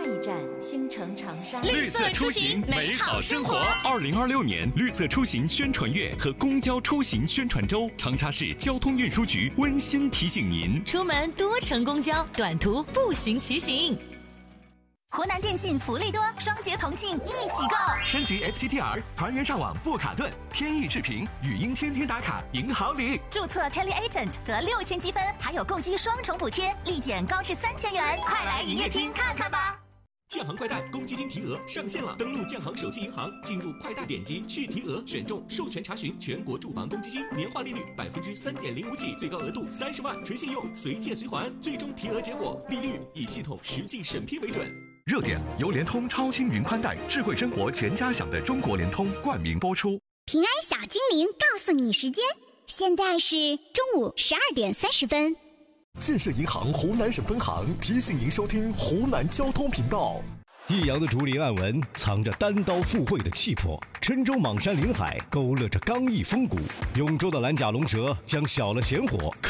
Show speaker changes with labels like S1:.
S1: 下一站，新城长沙。
S2: 绿色出行，美好生活。2026年绿色出行宣传月和公交出行宣传周，长沙市交通运输局温馨提醒您：
S3: 出门多乘公交，短途步行骑行。
S4: 湖南电信福利多，双节同庆一起购！
S5: 升级 FTTR， 团圆上网不卡顿，天翼视频、语音天天打卡，赢好礼！
S4: 注册 TeleAgent 得6000积分，还有购机双重补贴，立减高至3000元！快来营业厅看看吧！
S6: 建行快贷公积金提额上线了，登录建行手机银行，进入快贷，点击去提额，选中授权查询全国住房公积金，年化利率3.05%起，最高额度30万，纯信用，随借随还，最终提额结果利率以系统实际审批为准。
S5: 热点由联通超轻云宽带，智慧生活全家享的中国联通冠名播出。
S7: 平安小精灵告诉你时间，现在是中午12点30分。
S8: 建设银行湖南省分行提醒您收听湖南交通频道。
S9: 益阳的竹林暗纹藏着单刀赴会的气魄，郴州莽山临海勾勒着刚毅风骨，永州的蓝甲龙蛇将小了闲火刻